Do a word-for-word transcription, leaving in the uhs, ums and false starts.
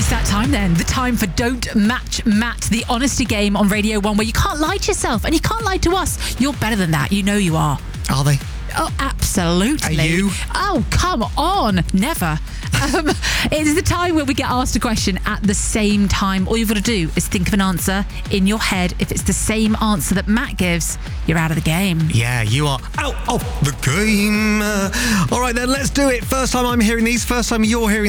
It's that time then, the time for Don't Match Matt, the honesty game on Radio one where you can't lie to yourself and you can't lie to us. You're better than that. You know you are. Are they? Oh, absolutely. Are you? Oh, come on. Never. Um, it is the time where we get asked a question at the same time. All you've got to do is think of an answer in your head. If it's the same answer that Matt gives, you're out of the game. Yeah, you are out of the game. Uh, all right, then, let's do it. First time I'm hearing these, first time you're hearing